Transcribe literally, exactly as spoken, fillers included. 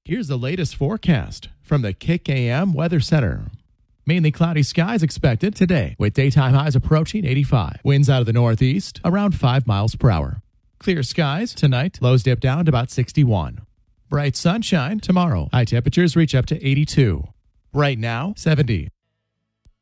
Here's the latest forecast from the Kick A M Weather Center. Mainly cloudy skies expected today, with daytime highs approaching eighty-five. Winds out of the northeast around five miles per hour. Clear skies tonight, lows dip down to about sixty-one. Bright sunshine tomorrow. High temperatures reach up to eighty-two. Right now, seventy.